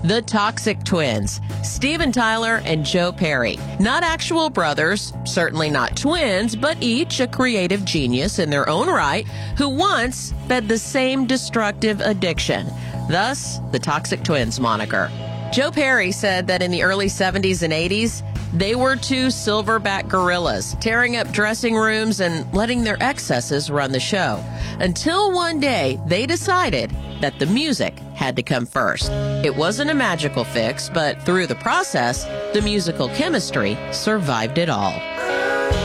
The Toxic Twins, Steven Tyler and Joe Perry. Not actual brothers, certainly not twins, but each a creative genius in their own right who once fed the same destructive addiction. Thus, the Toxic Twins moniker. Joe Perry said that in the early 70s and 80s, they were two silverback gorillas, tearing up dressing rooms and letting their excesses run the show. Until one day, they decided that the music had to come first. It wasn't a magical fix, but through the process, the musical chemistry survived it all.